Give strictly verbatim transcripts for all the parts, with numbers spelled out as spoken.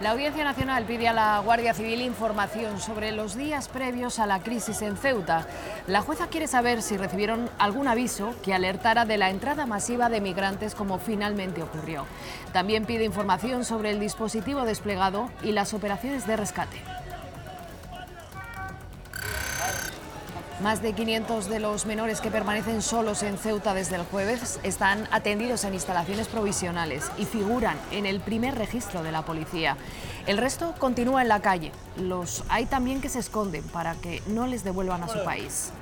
La Audiencia Nacional pide a la Guardia Civil información sobre los días previos a la crisis en Ceuta. La jueza quiere saber si recibieron algún aviso que alertara de la entrada masiva de migrantes como finalmente ocurrió. También pide información sobre el dispositivo desplegado y las operaciones de rescate. Más de quinientos de los menores que permanecen solos en Ceuta desde el jueves están atendidos en instalaciones provisionales y figuran en el primer registro de la policía. El resto continúa en la calle. Los hay también que se esconden para que no les devuelvan a su país.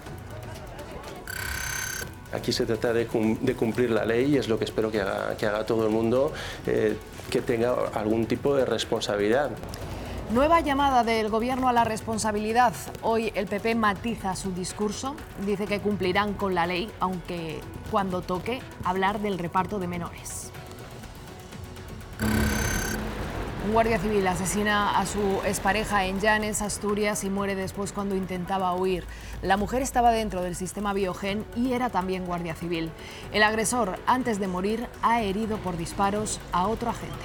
Aquí se trata de cumplir la ley y es lo que espero que haga, que haga todo el mundo, eh, que tenga algún tipo de responsabilidad. Nueva llamada del Gobierno a la responsabilidad. Hoy el P P matiza su discurso, dice que cumplirán con la ley, aunque cuando toque hablar del reparto de menores. Un guardia civil asesina a su expareja en Llanes, Asturias, y muere después cuando intentaba huir. La mujer estaba dentro del sistema Biogen y era también guardia civil. El agresor, antes de morir, ha herido por disparos a otro agente.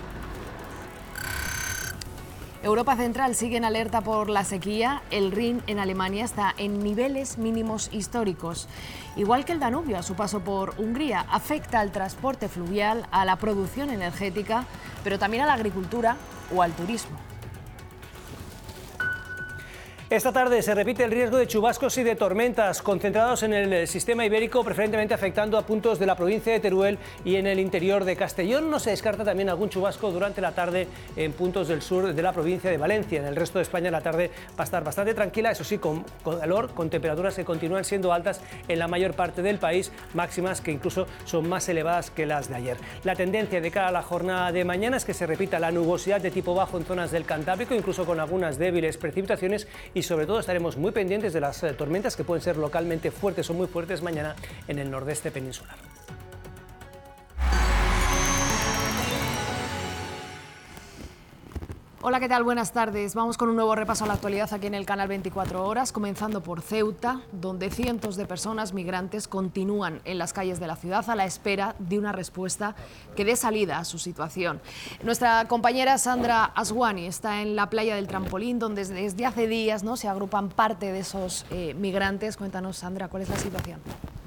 Europa Central sigue en alerta por la sequía. El Rin en Alemania está en niveles mínimos históricos. Igual que el Danubio a su paso por Hungría, afecta al transporte fluvial, a la producción energética, pero también a la agricultura o al turismo. Esta tarde se repite el riesgo de chubascos y de tormentas concentrados en el sistema ibérico, preferentemente afectando a puntos de la provincia de Teruel y en el interior de Castellón. No se descarta también algún chubasco durante la tarde en puntos del sur de la provincia de Valencia. En el resto de España la tarde va a estar bastante tranquila, eso sí, con, con calor, con temperaturas que continúan siendo altas en la mayor parte del país, máximas que incluso son más elevadas que las de ayer. La tendencia de cara a la jornada de mañana es que se repita la nubosidad de tipo bajo en zonas del Cantábrico, incluso con algunas débiles precipitaciones, y sobre todo estaremos muy pendientes de las tormentas que pueden ser localmente fuertes o muy fuertes mañana en el nordeste peninsular. Hola, ¿qué tal? Buenas tardes. Vamos con un nuevo repaso a la actualidad aquí en el canal veinticuatro horas, comenzando por Ceuta, donde cientos de personas migrantes continúan en las calles de la ciudad a la espera de una respuesta que dé salida a su situación. Nuestra compañera Sandra Aswani está en la playa del Trampolín, donde desde hace días, ¿no?, se agrupan parte de esos eh, migrantes. Cuéntanos, Sandra, ¿cuál es la situación?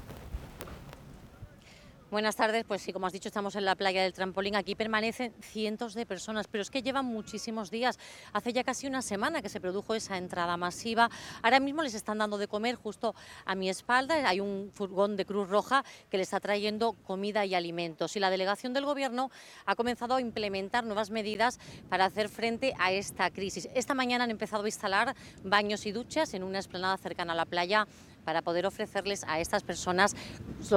Buenas tardes, pues sí, como has dicho, estamos en la playa del Trampolín. Aquí permanecen cientos de personas, pero es que llevan muchísimos días. Hace ya casi una semana que se produjo esa entrada masiva. Ahora mismo les están dando de comer justo a mi espalda. Hay un furgón de Cruz Roja que les está trayendo comida y alimentos. Y la delegación del Gobierno ha comenzado a implementar nuevas medidas para hacer frente a esta crisis. Esta mañana han empezado a instalar baños y duchas en una explanada cercana a la playa para poder ofrecerles a estas personas